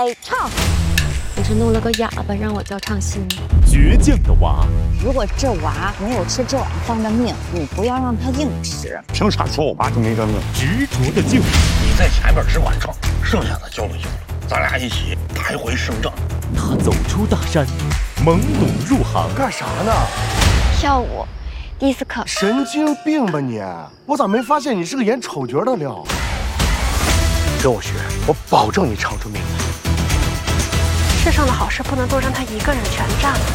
唱。你是弄了个哑巴让我叫唱戏吗？ 倔强的娃， 如果这娃没有吃这碗饭的命，你不要让他硬吃。 凭啥说我妈就没这命？ 执着的劲， 你在前面只管唱，剩下的交给兄弟，咱俩一起抬回圣正。 他走出大山，懵懂入行， 干啥呢？ 跳舞，迪斯科。 神经病吧你！我咋没发现你是个演丑角的料？跟我学，我保证你唱出名来。 世上的好事不能都让他一个人全占了。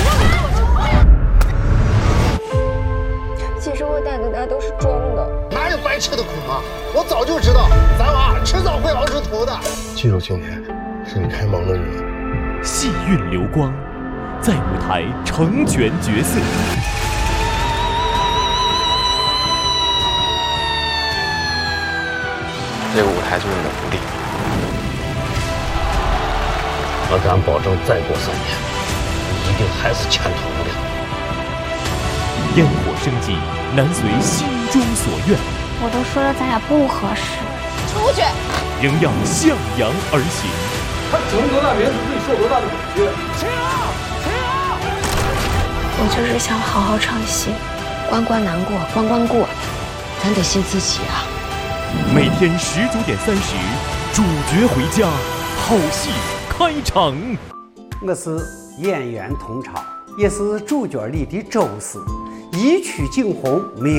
其实我胆子大都是装的。 哪有白吃的苦啊？我早就知道，咱娃迟早会熬出头的。记住今天是你开蒙的日子。 戏韵流光，在舞台成全角色。 这个舞台就是你的福地。我敢保证，再过3年，你一定还是欠头的。 烟火生机，难随心中所愿。 我都说了，咱俩不合适。 出去！ 仍要向阳而行。 他整多大名字，自己受多大的委屈？ 我就是想好好唱戏， 关关难过关关过，咱得信自己啊。 每天19点30，主角回家，好戏开场。 我是演员童超，也是主角里的周四，一曲惊鸿。